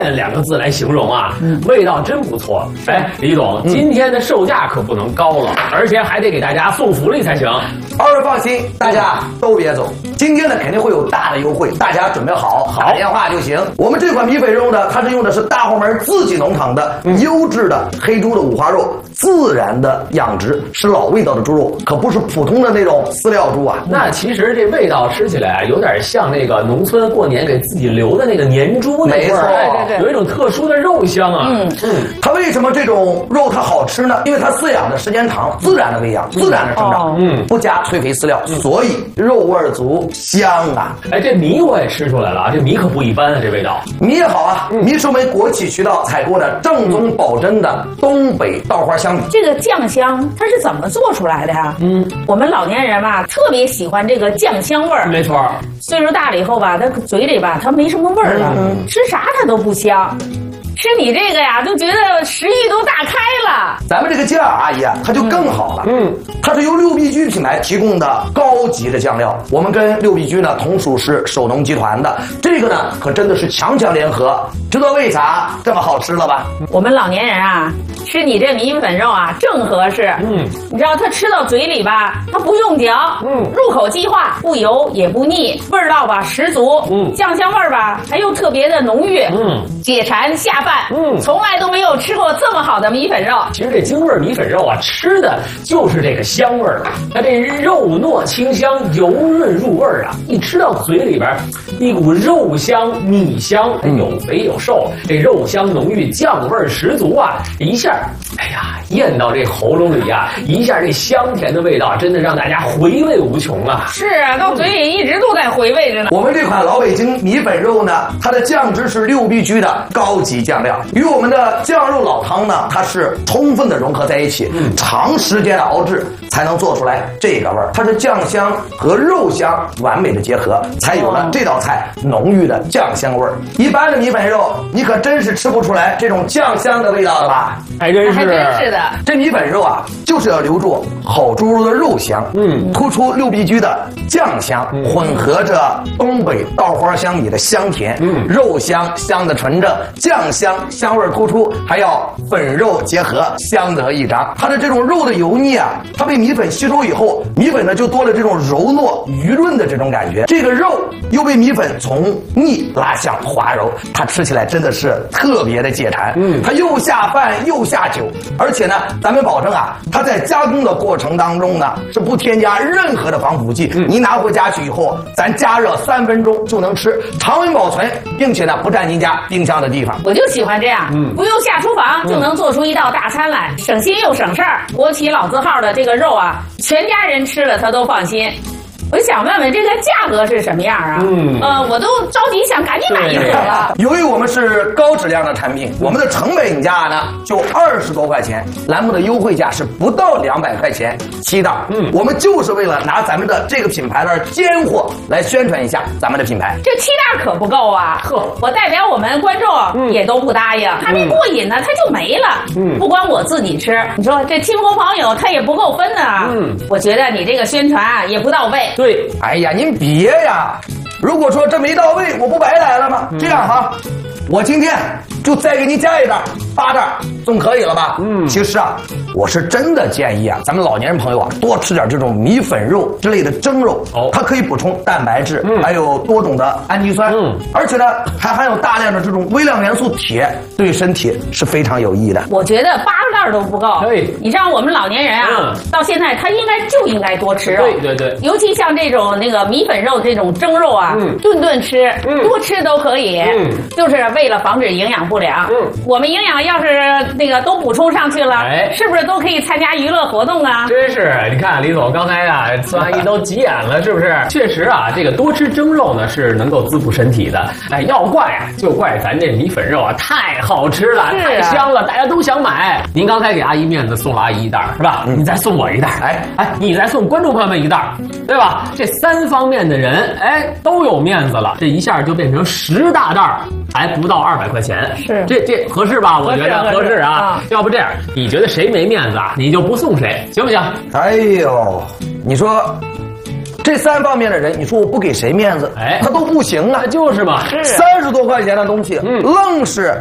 2个字来形容啊，味道真不错。哎，李总，今天的售价可不能高了，而且还得给大家送福利才行。 二位放心，大家都别走，今天呢肯定会有大的优惠，大家准备好，打电话就行。我们这款米粉肉呢，它是用的是大后门自己农场的优质的黑猪的五花肉，自然的养殖，是老味道的猪肉，可不是普通的那种饲料猪啊。 那其实这味道吃起来有点像那个农村过年给自己留的那个年猪那味儿，有一种特殊的肉香啊。 它为什么这种肉它好吃呢？因为它饲养的时间长，自然的喂养，自然的生长，不加催肥饲料，所以肉味足，香啊。 哎，这米我也吃出来了啊，这米可不一般啊，这味道。 米也好啊，米是我们国企渠道采购的正宗保真的东北稻花香米。 这个酱香它是怎么做出来的呀？我们老年人吧特别喜欢这个酱香味儿。 没错， 岁数大了以后吧，他嘴里吧他没什么味儿了，吃啥他都不香。吃你这个呀，就觉得食欲都大开了。 咱们这个酱阿姨啊，它就更好了。它是由六必居品牌提供的高级的酱料。我们跟六必居呢同属是首农集团的，这个呢可真的是强强联合。知道为啥这么好吃了吧？ 我们老年人啊，吃你这米粉肉啊正合适。你知道它吃到嘴里吧，它不用嚼，入口即化，不油也不腻，味道吧十足。酱香味儿吧还又特别的浓郁。解馋下饭。从来都没有吃过这么好的米粉肉。 其实这京味米粉肉啊，吃的就是这个香味儿。它这肉糯清香，油润入味儿啊，一吃到嘴里边，一股肉香、米香，有肥有瘦，这肉香浓郁，酱味十足啊！一下，哎呀，咽到这喉咙里啊，一下这香甜的味道，真的让大家回味无穷啊！ 是啊，到嘴里一直都在回味着呢。 我们这款老北京米粉肉呢，它的酱汁是六必居的高级酱料，与我们的酱肉老汤呢，它是充分的融合在一起，长时间的熬制才能做出来这个味儿。它是酱香和肉香完美的结合，才有了这道菜浓郁的酱香味儿。一般的米粉肉，你可真是吃不出来这种酱香的味道的吧？ 还真是的。 这米粉肉啊，就是要留住好猪肉的肉香，突出六必居的酱香，混合着东北稻花香米的香甜，肉香香的纯正，酱香香味突出，还要粉肉结合，相得益彰。它的这种肉的油腻啊，它被米粉吸收以后，米粉呢就多了这种柔糯余润的这种感觉，这个肉又被米粉从腻拉向滑柔，它吃起来真的是特别的解馋。它又下饭又下酒，而且呢，咱们保证啊，它在加工的过程当中呢是不添加任何的防腐剂。你拿回家去以后，咱加热3分钟就能吃，常温保存，并且呢不占您家冰箱的地方。 我就喜欢这样，不用下厨房就能做出一道大餐来，省心又省事儿。国企老字号的这个肉啊，全家人吃了他都放心。我就想问问这个价格是什么样啊？我都着急想赶紧买一盒了。 由于我们是高质量的产品，我们的成本价呢就20多块钱，栏目的优惠价是不到200块钱7袋。我们就是为了拿咱们的这个品牌的尖货来宣传一下咱们的品牌。 这7袋可不够啊！我代表我们观众也都不答应，还没过瘾呢，它就没了。不光我自己吃，你说这亲朋好友他也不够分呢。我觉得你这个宣传啊也不到位。 对， 哎呀，您别呀！如果说这没到位，我不白来了吗？这样哈，我今天就再给您加一袋，8袋，总可以了吧？其实啊，我是真的建议啊，咱们老年人朋友啊，多吃点这种米粉肉之类的蒸肉，它可以补充蛋白质，还有多种的氨基酸，而且呢，还含有大量的这种微量元素铁，对身体是非常有益的。 我觉得8袋都不够。 对， 你让我们老年人啊，到现在他应该多吃肉。 对， 尤其像这种那个米粉肉这种蒸肉啊，顿顿吃，多吃都可以，就是为了防止营养不良。我们营养要是那个都补充上去了，是不是都可以参加娱乐活动啊？ 真是，你看李总刚才啊，孙阿姨都急眼了，是不是？确实啊，这个多吃蒸肉呢是能够滋补身体的。哎，要怪啊，就怪咱这米粉肉啊太好吃了，太香了，大家都想买。您刚才给阿姨面子送了阿姨1袋是吧？你再送我1袋，你再送观众朋友们1袋，对吧？这3方面的人，都有面子了，这一下就变成10大袋，还不到200块钱， 是这合适吧？我觉得合适啊。要不这样，你觉得谁没面子啊？你就不送谁，行不行？ 哎呦，你说这3方面的人，你说我不给谁面子？他都不行啊， 就是嘛， 是30多块钱的东西，愣是